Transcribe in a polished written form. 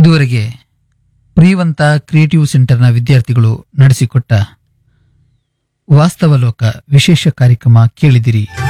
ಇದುವರೆಗೆ ಪ್ರಿಯವಂತ ಕ್ರಿಯೇಟಿವ್ ಸೆಂಟರ್ನ ವಿದ್ಯಾರ್ಥಿಗಳು ನಡೆಸಿಕೊಟ್ಟ ವಾಸ್ತವ ಲೋಕ ವಿಶೇಷ ಕಾರ್ಯಕ್ರಮ ಕೇಳಿದಿರಿ.